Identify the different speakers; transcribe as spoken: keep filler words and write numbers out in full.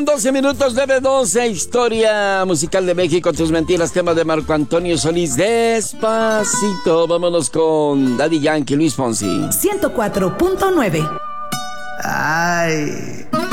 Speaker 1: doce minutos, nueve doce, historia musical de México, tus mentiras, tema de Marco Antonio Solís. Despacito, vámonos con Daddy Yankee, Luis Fonsi.
Speaker 2: ciento cuatro punto nueve.
Speaker 3: Ay,